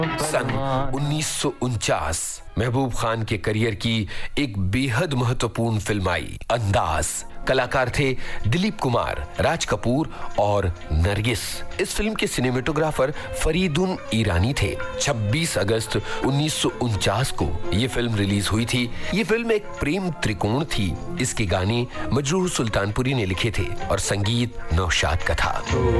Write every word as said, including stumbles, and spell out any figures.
सन उन्नीस सौ उनचास महबूब खान के करियर की एक बेहद महत्वपूर्ण फिल्म आई, अंदाज। कलाकार थे दिलीप कुमार, राज कपूर और नरगिस। इस फिल्म के सिनेमेटोग्राफर फरीदुन ईरानी थे। छब्बीस अगस्त उन्नीस सौ उनचास को ये फिल्म रिलीज हुई थी। ये फिल्म एक प्रेम त्रिकोण थी। इसके गाने मजरूह सुल्तानपुरी ने लिखे थे और संगीत नौशाद का था।